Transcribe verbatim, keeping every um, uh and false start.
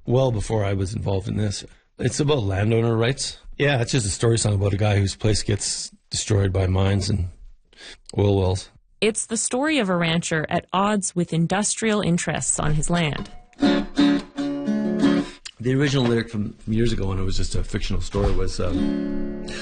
well before I was involved in this. It's about landowner rights. Yeah, it's just a story song about a guy whose place gets destroyed by mines and oil wells. It's the story of a rancher at odds with industrial interests on his land. The original lyric from, from years ago, when it was just a fictional story, was um,